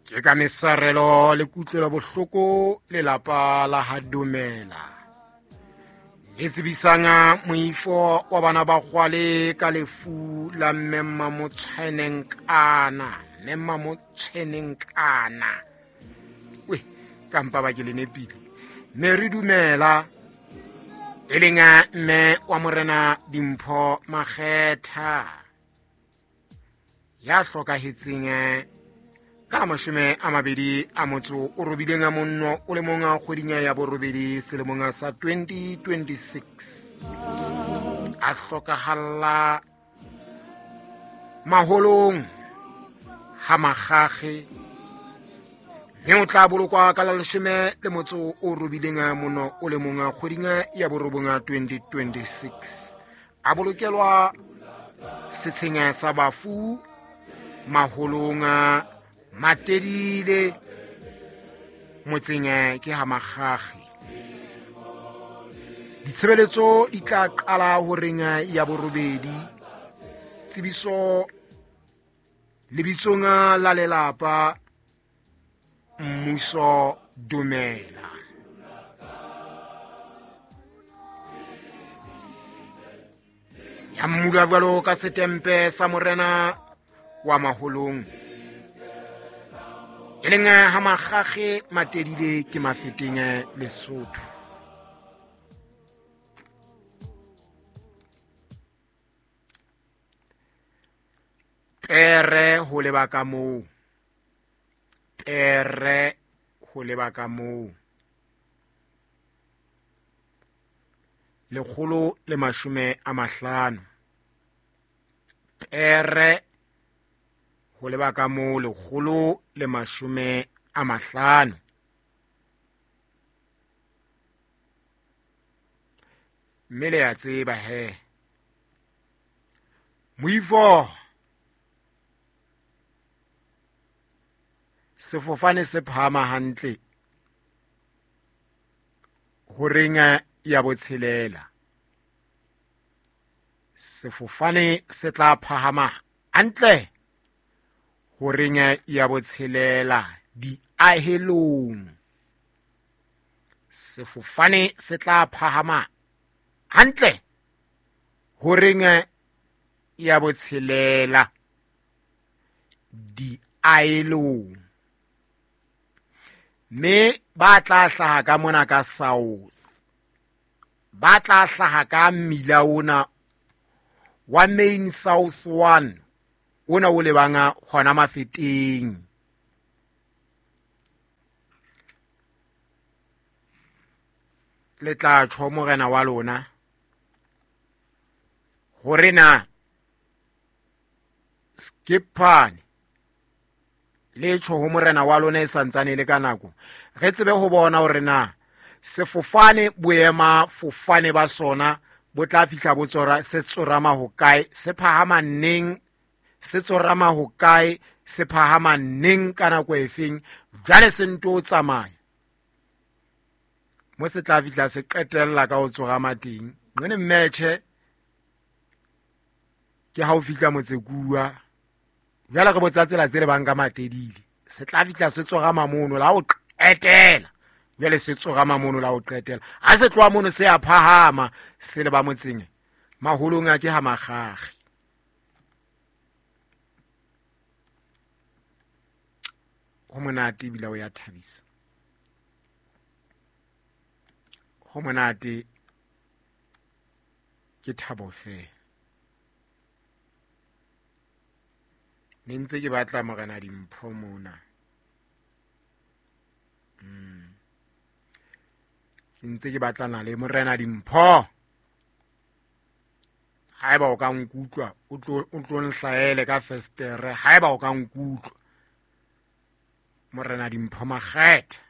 Ke ka mesarelo le kutlwelo bohloko lelapa la ha Dumela le tsebisanga moifo wa bana ba kgwale ka lefu la Mmemma Motshwenenkana we kampa ba ke le nepile Mary Dumela e leng mme wa Morena Dimpho Makgetha ya hlokahetseng ka 20 o robileng a monno o le monga kgweding ya borobedi selemong sa 2026 a hlokahalla maholong ha Magage mme o tla bolokwa ka la 10 o robileng a monno o le monga kgweding ya borobonga 2026 a bolokelwa setsheng sa bafu maholong Matedile motseng ke ha Magage. Ditshebeletso di tla qala ho renga ya borobedi tsebiso lebitsong la lelapa mmuso Dumela. Ya mmula jwalo ka setempe sa morena wa maholong e leng ha Magage Matedile ke Mafeteng Lesotho. Pere ho lebaka moo lekgolo le 50 pere ho lebaka moo lekgolo le 50 mme le a tseba he moifo sefofane se phama hantle ho renga ya botshelela sefofane se tla phahama hantle ho renga ya botshelela diahelong sefofane se tla phahama hantle ho renga ya botshelela diahelong me ba tla hlaha ka mona ka south ba tla hlaha ka mmila ona wa Main South 1 ona o lebanga hona Mafeteng le tla tjho morena wa lona hore na Skipane le tjho ho morena wa lona e santsane le ka nako re tsebe ho bona hore na sefofane boema fofane ba sona bo tla fihla botsora se tsorama ho kae se phahama neng se tsorama ho kae se phahama neng ka nako efeng jwale se nto tsamaya mo se tla fihla se qetella ka ho tsorama teng ngene mmethe ke ha o fihla Motsekuwa jwale re botsa tsela tse le bang ka Matedile se tla fihla se tsorama mono la ho qetela jwale se tsorama mono la ho qetela ha se tloa mono se a phahama se le ba motseng maholong a ke ha Magage ho monate bila o ya thabisa ho monate ke thabo fe ne ntse ke batla Morena Dimpho mona ntse ke batlana le Morena Dimpho haeba o ka nkutlwa o tlo nhlaele ka festere haeba o ka nkutlwa Morena Dimpho Makgetha